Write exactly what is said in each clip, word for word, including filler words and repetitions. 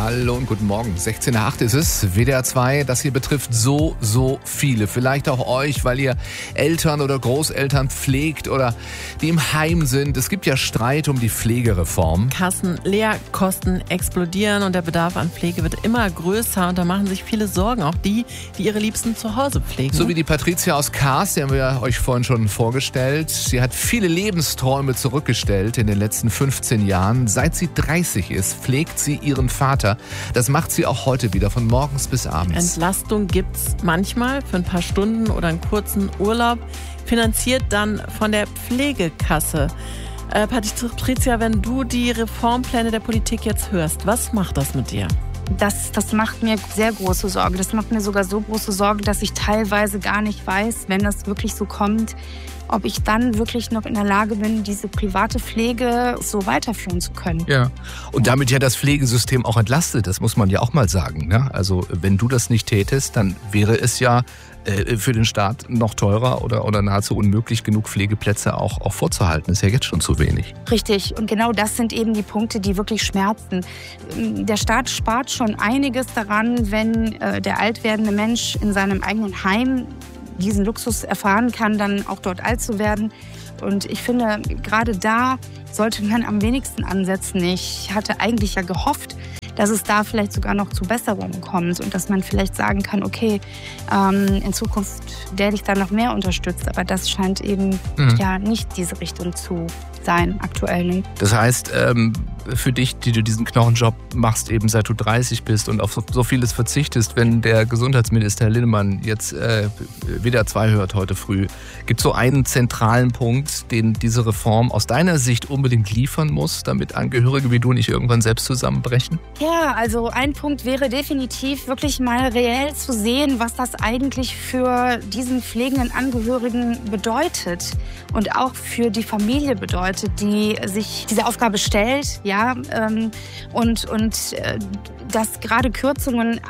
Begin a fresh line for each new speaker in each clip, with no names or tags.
Hallo und guten Morgen. sechzehn Uhr acht ist es, W D R zwei. Das hier betrifft so, so viele. Vielleicht auch euch, weil ihr Eltern oder Großeltern pflegt oder die im Heim sind. Es gibt ja Streit um die Pflegereform.
Kassenleerkosten explodieren und der Bedarf an Pflege wird immer größer. Und da machen sich viele Sorgen, auch die, die ihre Liebsten zu Hause pflegen.
So wie die Patricia aus Kars, die haben wir euch vorhin schon vorgestellt. Sie hat viele Lebensträume zurückgestellt in den letzten fünfzehn Jahren. Seit sie dreißig ist, pflegt sie ihren Vater. Das macht sie auch heute wieder, von morgens bis abends.
Entlastung gibt's manchmal für ein paar Stunden oder einen kurzen Urlaub, finanziert dann von der Pflegekasse. Äh, Patricia, wenn du die Reformpläne der Politik jetzt hörst, was macht das mit dir?
Das, das macht mir sehr große Sorge. Das macht mir sogar so große Sorge, dass ich teilweise gar nicht weiß, wenn das wirklich so kommt, ob ich dann wirklich noch in der Lage bin, diese private Pflege so weiterführen zu können.
Ja, und damit ja das Pflegesystem auch entlastet, das muss man ja auch mal sagen. Ne? Also wenn du das nicht tätest, dann wäre es ja äh, für den Staat noch teurer oder, oder nahezu unmöglich, genug Pflegeplätze auch, auch vorzuhalten. Das ist ja jetzt schon zu wenig.
Richtig, und genau das sind eben die Punkte, die wirklich schmerzen. Der Staat spart schon einiges daran, wenn äh, der alt werdende Mensch in seinem eigenen Heim diesen Luxus erfahren kann, dann auch dort alt zu werden. Und ich finde, gerade da sollte man am wenigsten ansetzen. Ich hatte eigentlich ja gehofft, dass es da vielleicht sogar noch zu Besserungen kommt und dass man vielleicht sagen kann, okay, ähm, in Zukunft werde ich da noch mehr unterstützt. Aber das scheint eben mhm. ja nicht diese Richtung zu sein, aktuell nicht.
Das heißt, ähm, für dich, die du diesen Knochenjob machst, eben seit du dreißig bist und auf so, so vieles verzichtest, wenn der Gesundheitsminister Herr Linnemann jetzt äh, W D R zwei hört heute früh, gibt es so einen zentralen Punkt, den diese Reform aus deiner Sicht unbedingt liefern muss, damit Angehörige wie du nicht irgendwann selbst zusammenbrechen?
Ja, also ein Punkt wäre definitiv wirklich mal reell zu sehen, was das eigentlich für diesen pflegenden Angehörigen bedeutet und auch für die Familie bedeutet, die sich diese Aufgabe stellt, ja, ähm, und, und äh, dass gerade Kürzungen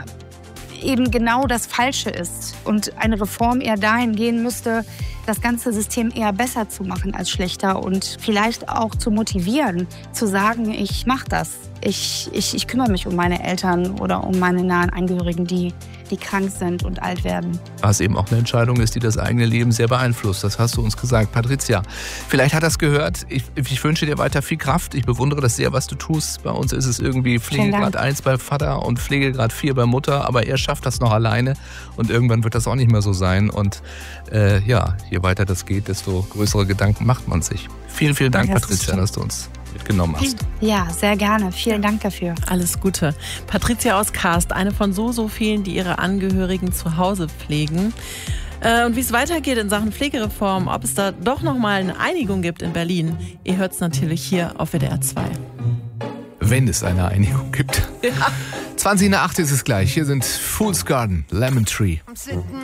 eben genau das Falsche ist und eine Reform eher dahin gehen müsste, das ganze System eher besser zu machen als schlechter und vielleicht auch zu motivieren, zu sagen, ich mache das. Ich, ich, ich kümmere mich um meine Eltern oder um meine nahen Angehörigen, die, die krank sind und alt werden.
Was eben auch eine Entscheidung ist, die das eigene Leben sehr beeinflusst. Das hast du uns gesagt. Patricia, vielleicht hat das gehört. Ich, ich wünsche dir weiter viel Kraft. Ich bewundere das sehr, was du tust. Bei uns ist es irgendwie Pflegegrad eins bei Vater und Pflegegrad vier bei Mutter. Aber er schafft das noch alleine und irgendwann wird das auch nicht mehr so sein. Und äh, ja, je weiter das geht, desto größere Gedanken macht man sich. Vielen, vielen Dank, das Patricia, dass du uns mitgenommen hast.
Ja, sehr gerne. Vielen Dank dafür.
Alles Gute. Patricia aus Kars, eine von so, so vielen, die ihre Angehörigen zu Hause pflegen. Und wie es weitergeht in Sachen Pflegereform, ob es da doch nochmal eine Einigung gibt in Berlin, ihr hört es natürlich hier auf W D R zwei.
Wenn es eine Einigung gibt. Ja. zwanzig nach acht ist es gleich. Hier sind Fool's Garden, Lemon Tree.